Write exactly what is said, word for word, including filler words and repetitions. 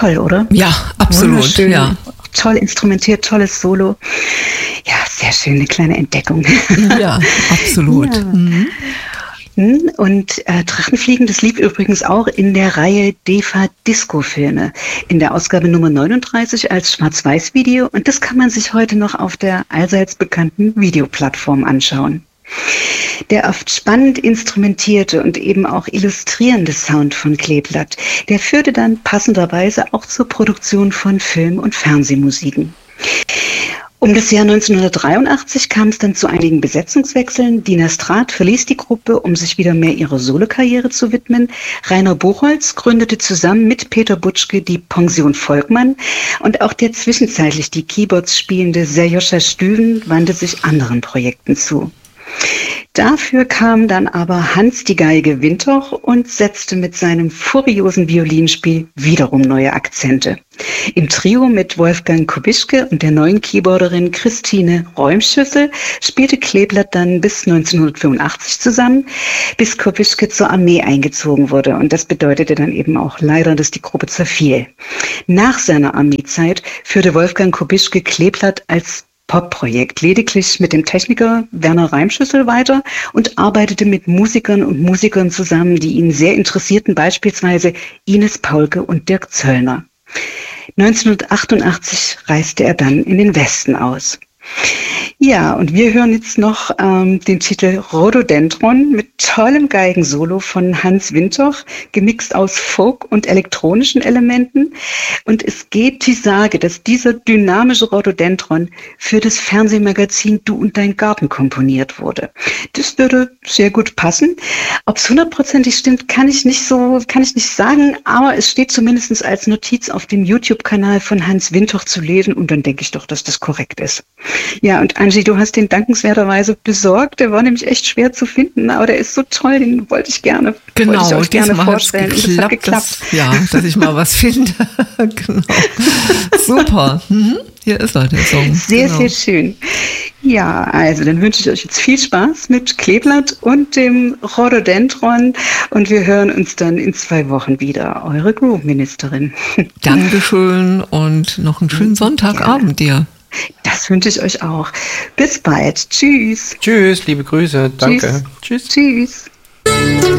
Toll, oder? Ja, absolut. Ja. Toll instrumentiert, tolles Solo. Ja, sehr schön, eine kleine Entdeckung. Ja, absolut. Ja. Mhm. Und äh, Drachenfliegen, das lief übrigens auch in der Reihe D E F A-Disco-Filme, in der Ausgabe Nummer neununddreißig als Schwarz-Weiß-Video. Und das kann man sich heute noch auf der allseits bekannten Videoplattform anschauen. Der oft spannend instrumentierte und eben auch illustrierende Sound von Kleeblatt, der führte dann passenderweise auch zur Produktion von Film- und Fernsehmusiken. Um das Jahr neunzehnhundertdreiundachtzig kam es dann zu einigen Besetzungswechseln. Dina Straat verließ die Gruppe, um sich wieder mehr ihrer Solokarriere zu widmen. Rainer Buchholz gründete zusammen mit Peter Butschke die Pension Volkmann und auch der zwischenzeitlich die Keyboards spielende Serjoscha Stüven wandte sich anderen Projekten zu. Dafür kam dann aber Hans die Geige Wintoch und setzte mit seinem furiosen Violinspiel wiederum neue Akzente. Im Trio mit Wolfgang Kubischke und der neuen Keyboarderin Christine Räumschüssel spielte Kleeblatt dann bis neunzehnhundertfünfundachtzig zusammen, bis Kubischke zur Armee eingezogen wurde. Und das bedeutete dann eben auch leider, dass die Gruppe zerfiel. Nach seiner Armeezeit führte Wolfgang Kubischke Kleeblatt als Pop-Projekt lediglich mit dem Techniker Werner Reimschüssel weiter und arbeitete mit Musikern und Musikern zusammen, die ihn sehr interessierten, beispielsweise Ines Paulke und Dirk Zöllner. neunzehnhundertachtundachtzig reiste er dann in den Westen aus. Ja, und wir hören jetzt noch ähm, den Titel Rhododendron mit tollem Geigensolo von Hans Wintoch, gemixt aus Folk und elektronischen Elementen. Und es geht die Sage, dass dieser dynamische Rhododendron für das Fernsehmagazin Du und dein Garten komponiert wurde. Das würde sehr gut passen. Ob es hundertprozentig stimmt, kann ich nicht so, kann ich nicht sagen, aber es steht zumindest als Notiz auf dem YouTube-Kanal von Hans Wintoch zu lesen und dann denke ich doch, dass das korrekt ist. Ja, und Angie, du hast den dankenswerterweise besorgt. Der war nämlich echt schwer zu finden, aber der ist so toll, den wollte ich gerne, genau, wollte ich euch gerne vorstellen. Geklappt, und das hat geklappt. Das, ja, dass ich mal was finde. Genau. Super. Mhm. Hier ist er, der Song. Sehr, genau. Sehr schön. Ja, also dann wünsche ich euch jetzt viel Spaß mit Kleeblatt und dem Rhododendron und wir hören uns dann in zwei Wochen wieder. Eure Groove-Ministerin. Dankeschön und noch einen schönen Sonntagabend dir. Das wünsche ich euch auch. Bis bald. Tschüss. Tschüss, liebe Grüße. Danke. Tschüss. Tschüss. Tschüss.